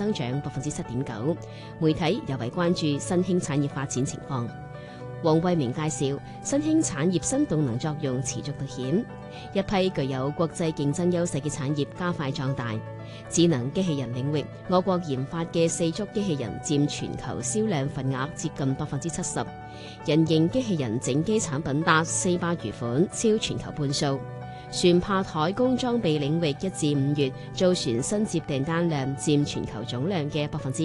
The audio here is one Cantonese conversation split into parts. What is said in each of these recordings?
增長 7.9%。媒體尤為關注新興產業發展情況。黃惠明介紹，新興產業新動能作用持續凸顯，一批具有國際競爭優勢嘅產業加快壯大。智能機器人領域，我國研發嘅4足機器人佔全球銷量份額接近 70%， 人形機器人整機產品達400餘款，超全球半數。船舶海工裝備領域1至5月造船新接訂單量佔全球總量嘅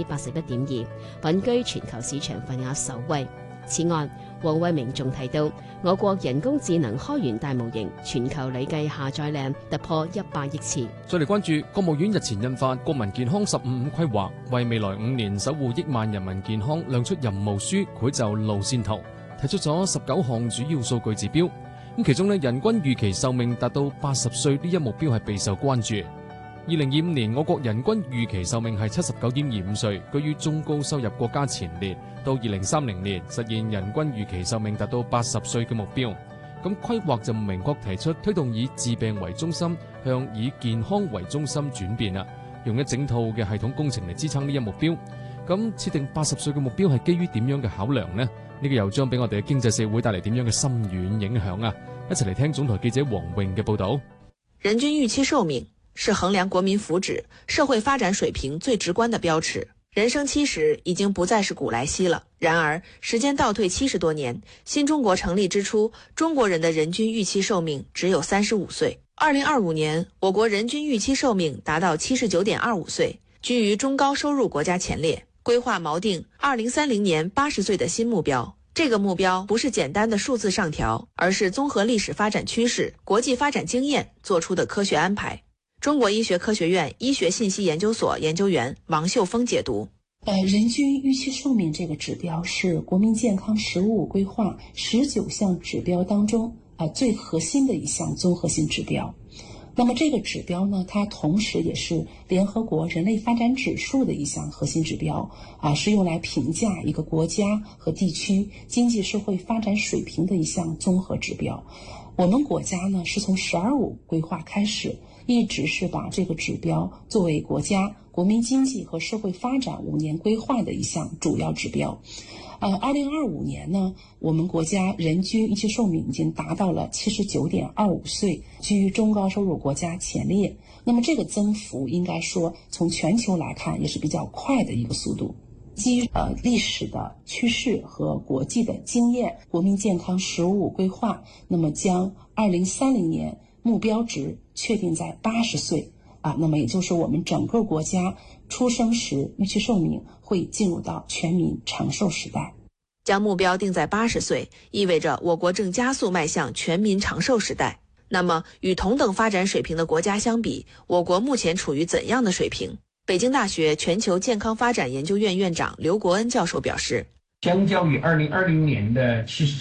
81.2%， 穩居全球市場份額首位。此外，黃惠明仲提到，我國人工智能開源大模型全球累計下載量突破100億次。 再嚟關注國務院日前印發《國民健康15五規劃》，為未來5年守護億萬人民健康亮出任務書，繪就路線圖，提出咗19項主要數據指標。咁其中呢，人均預期壽命達到80歲呢一目標係備受關注。2025年，我國人均預期壽命係79.25歲，居於中高收入國家前列。到2030年，實現人均預期壽命達到80歲嘅目標。咁規劃就明確提出推動以治病為中心，向以健康為中心轉變啦，用一整套嘅系統工程嚟支撐呢一目標。咁設定80歲嘅目標係基於點樣嘅考量呢？呢個又將俾我哋嘅經濟社會帶嚟點樣嘅深遠影響啊？一齊嚟聽總台記者黃穎嘅報導。 人均預期壽命是衡量國民福祉、社會發展水平最直觀的標尺。人生70已經不再是古來稀了。然而，時間倒退70多年，新中國成立之初，中國人的人均預期壽命只有35歲。2025年，我國人均預期壽命達到79.25歲，居於中高收入國家前列。規劃錨定2030年80歲的新目標。這個目標不是簡單的數字上調，而是綜合歷史發展趨勢、國際發展經驗做出的科學安排。中國醫學科學院醫學信息研究所研究員王秀峰解讀： 人均預期壽命這個指標是國民健康15五規劃19項指標當中最核心的一項綜合性指標。那麼這個指標呢，它同時也是聯合國人類發展指數的一項核心指標是用來評價一個國家和地區經濟社會發展水平的一項綜合指標。我們國家呢，是從12五規劃開始，一直是把這個指標作為國家國民經濟和社會發展5年規劃的一項主要指標。2025年呢，我們國家人均預期壽命已經達到了79.25歲，居於中高收入國家前列。那麼這個增幅應該說從全球來看也是比較快的一個速度。基於歷史的趨勢和國際的經驗，國民健康15五規劃，那麼將2030年目標值確定在80歲那麼也就是我們整個國家出生時預期壽命會進入到全民長壽時代。 將目標定在80歲，意味着我國正加速邁向全民長壽時代。那麼與同等發展水平的國家相比，我國目前處於怎樣的水平？北京大學全球健康發展研究院院長劉國恩教授表示， 相較於2020年的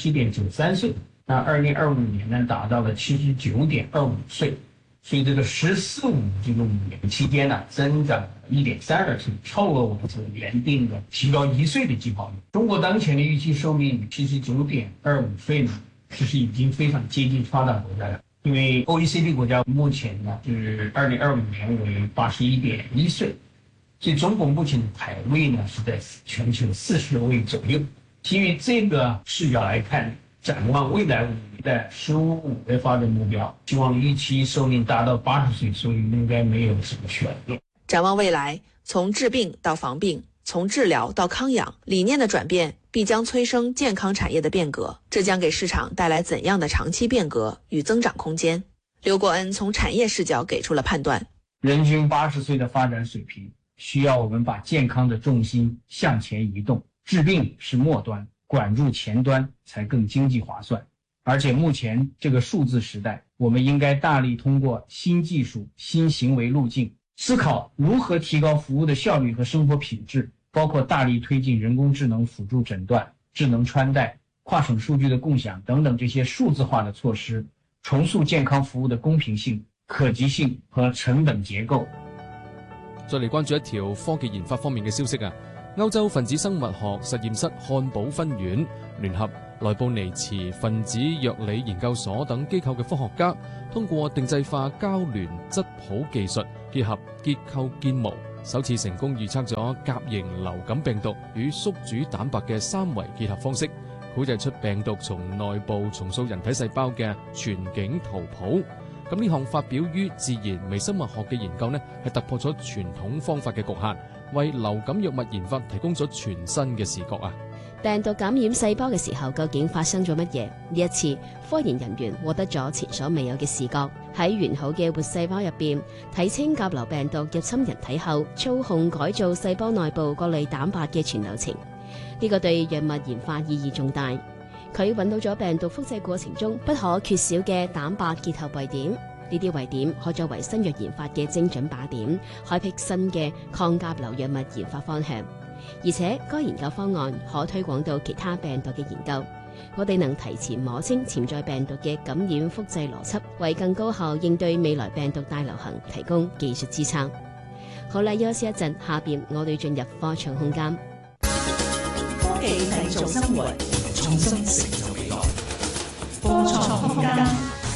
77.93歲，那2025年呢達到了79.25歲。所以這個14五這個5年期間呢，增長1.32歲，超額我們所原定的提高1歲的計劃。中國當前的預期壽命79.25歲呢，其實已經非常接近發達國家了。因為 OECD 國家目前呢，就是2025年為81.1歲，所以中國目前的排位呢是在全球40位左右。基於這個視角來看，展望未來5年的15五的發展目標，希望預期壽命達到80歲，所以應該沒有什麼懸念。 展望未來，從治病到防病，從治療到康養，理念的轉變必將催生健康產業的變革，這將給市場帶來怎樣的長期變革與增長空間？劉國恩從產業視角給出了判斷： 人均80歲的發展水平，需要我們把健康的重心向前移動，治病是末端，管住前端才更經濟划算。而且目前這個數字時代，我們應該大力通過新技術、新行為路徑，思考如何提高服務的效率和生活品質，包括大力推進人工智能輔助診斷、智能穿戴、跨省數據的共享等等這些數字化的措施，重塑健康服務的公平性、可及性和成本結構。 再嚟關注一條科技研發方面嘅消息啊！ 歐洲分子生物學實驗室漢堡分院聯合萊布尼茨分子藥理研究所等機構嘅科學家，通過定制化交聯質譜技術，結合結構建模，首次成功預測咗甲型流感病毒與宿主蛋白嘅三維結合方式，繪製出病毒從內部重塑人體細胞嘅全景圖譜。咁呢項發表於《自然微生物學》嘅研究呢，係突破咗傳統方法嘅局限，為流感藥物研發提供咗全新嘅視覺啊！ 病毒感染細胞嘅時候，究竟發生咗乜嘢？呢一次，科研人員獲得咗前所未有嘅視覺，喺完好嘅活細胞入邊睇清甲流病毒入侵人體後，操控改造細胞內部各類蛋白嘅全流程。呢個對藥物研發意義重大。佢揾到咗病毒複製過程中不可缺少嘅蛋白結合位點，呢啲位點可作為新藥研發嘅精準靶點，開闢新嘅抗甲流藥物研發方向。而且該研究方案可推廣到其他病毒嘅研究，我哋能提前摸清潛在病毒嘅感染複製邏輯，為更高效應對未來病毒大流行提供技術支撐。好啦，休息一陣，下邊我哋進入科創空間。 科技製造生活，創新成就期待。科創空間。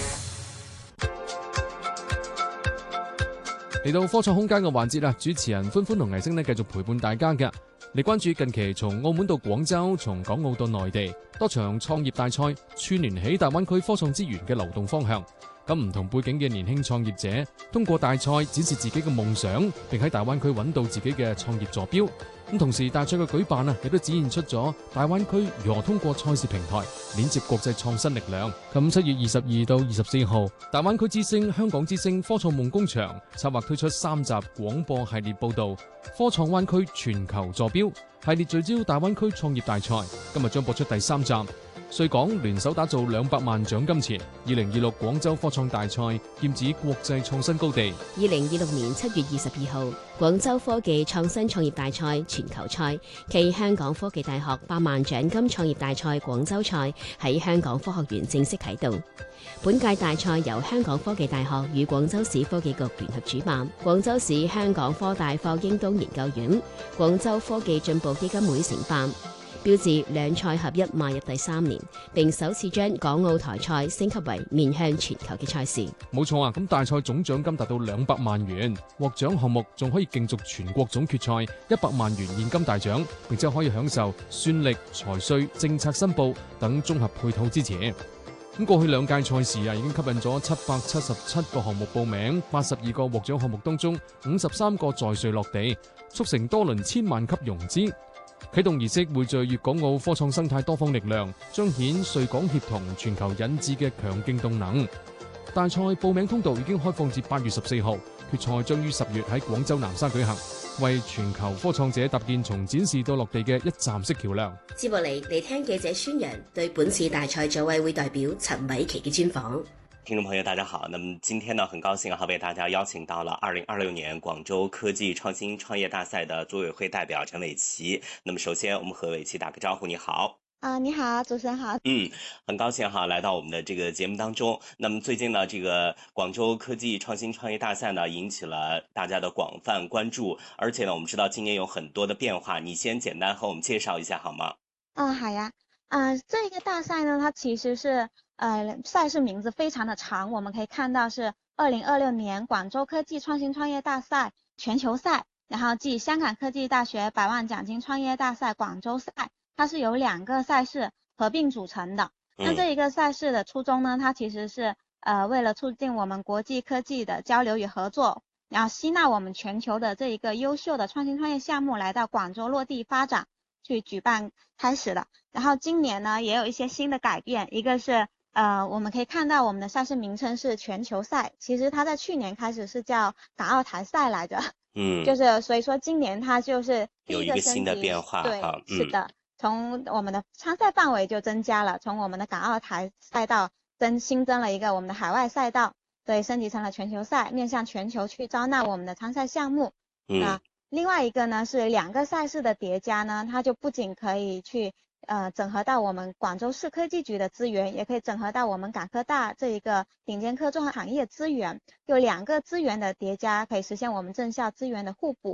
嚟到科創空間嘅環節啦，主持人歡歡同藝星呢繼續陪伴大家嘅。嚟關注近期從澳門到廣州，從港澳到內地，多場創業大賽串聯起大灣區科創資源嘅流動方向。咁唔同背景嘅年輕創業者通過大賽展示自己嘅夢想，並喺大灣區揾到自己嘅創業坐標。咁同時大賽嘅舉辦亦都展現出咗大灣區如何通過賽事平台連接國際創新力量。咁7月22到24號，大灣區之星、香港之星科創夢工場策劃推出3集廣播系列報道科創灣區全球坐標系列，聚焦大灣區創業大賽。今日將播出第3集。穗港聯手打造200萬獎金錢，2026廣州科創大賽劍指國際創新高地。 2026年7月22號，廣州科技創新創業大賽全球賽暨香港科技大學100萬獎金創業大賽廣州賽喺香港科學園正式啟動。本屆大賽由香港科技大學與廣州市科技局聯合主辦，廣州市香港科大霍英東研究院、廣州科技進步基金會承辦。標誌兩賽合一邁入第3年，並首次將港澳台賽升級為面向全球嘅賽事。 冇錯啊！咁大賽總獎金達到200萬元，獲獎項目仲可以競逐全國總決賽100萬元現金大獎，並且可以享受算力、財稅、政策申報等綜合配套支持。咁過去2屆賽事已經吸引咗777個項目報名，82個獲獎項目當中53個在穗落地，促成多輪千萬級融資。啟動儀式匯聚粵港澳科創生態多方力量，彰顯穗港協同全球引智嘅強勁動能。大賽報名通道已經開放至8月14號，決賽將於10月喺廣州南沙舉行，為全球科創者搭建從展示到落地嘅一站式橋樑。 接落嚟聽記者孫陽對本次大賽組委會代表陳偉琪嘅專訪。 聽眾朋友大家好，那麼今天呢很高興為大家邀請到了2026年廣州科技創新創業大賽的組委會代表陳偉琪。那麼首先我們和偉琪打個招呼。你好。 你好，主持人好。 很高興來到我們的這個節目當中。那麼最近呢，這個廣州科技創新創業大賽呢引起了大家的廣泛關注，而且呢我們知道今年有很多的變化，你先簡單和我們介紹一下好嗎？ 好呀。這個大賽呢它其實是賽事名字非常的長，我們可以看到是2026年廣州科技創新創業大賽全球賽，然後繼香港科技大學100萬獎金創業大賽廣州賽，它是由2個賽事合併組成的。那這一個賽事的初衷呢，它其實是為了促進我們國際科技的交流與合作，然後吸納我們全球的這一個優秀的創新創業項目來到廣州落地發展去舉辦開始的。然後今年呢也有一些新的改變，一個是我們可以看到我們的賽事名稱是全球賽，其實它在去年開始是叫港澳台賽來着。就是所以說今年它就是有一個新的變化。 對，是的，從我們的參賽範圍就增加了，從我們的港澳台賽道新增了一個我們的海外賽道，對，升級成了全球賽，面向全球去招納我們的參賽項目。另外一個呢是2個賽事的疊加呢，它就不僅可以去整合到我們廣州市科技局的資源，也可以整合到我們港科大這一個頂尖科創行業資源，有2個資源的疊加，可以實現我們正校資源的互補。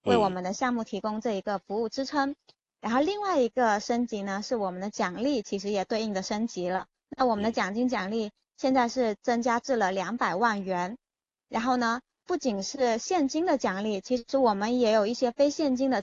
为我们的项目提供这一个服务支撑。然后另外一个升级呢，是我们的奖励其实也对应的升级了。那我们的奖金奖励现在是增加至了200万元。然后呢，不仅是现金的奖励，其实我们也有一些非现金的